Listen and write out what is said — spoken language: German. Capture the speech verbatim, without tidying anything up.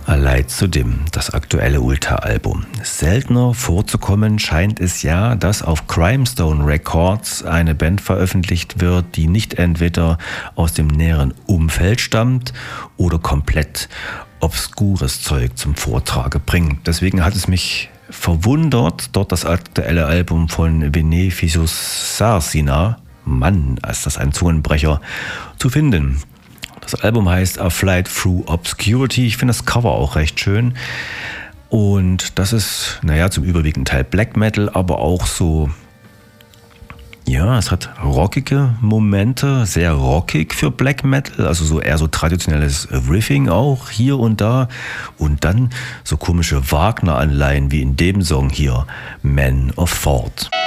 A Light so Dim, das aktuelle Ulta-Album. Seltener vorzukommen scheint es ja, dass auf Crimestone Records eine Band veröffentlicht wird, die nicht entweder aus dem näheren Umfeld stammt oder komplett obskures Zeug zum Vortrage bringt. Deswegen hat es mich verwundert, dort das aktuelle Album von Beneficius Sarsina, Mann, ist das ein Zungenbrecher, zu finden. Das Album heißt A Flight Through Obscurity. Ich finde das Cover auch recht schön. Und das ist, naja, zum überwiegenden Teil Black Metal, aber auch so, ja, es hat rockige Momente, sehr rockig für Black Metal, also so eher so traditionelles Riffing auch hier und da. Und dann so komische Wagner-Anleihen wie in dem Song hier, Man of Thought.